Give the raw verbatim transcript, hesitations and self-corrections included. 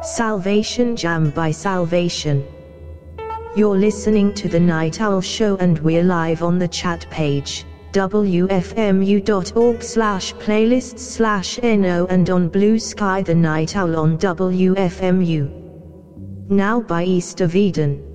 Salvation Jam by Salvation. You're listening to The Night Owl Show and we're live on the chat page, w f m u dot org slash playlists slash no, and on Blue Sky The Night Owl on W F M U. Now by East of Eden.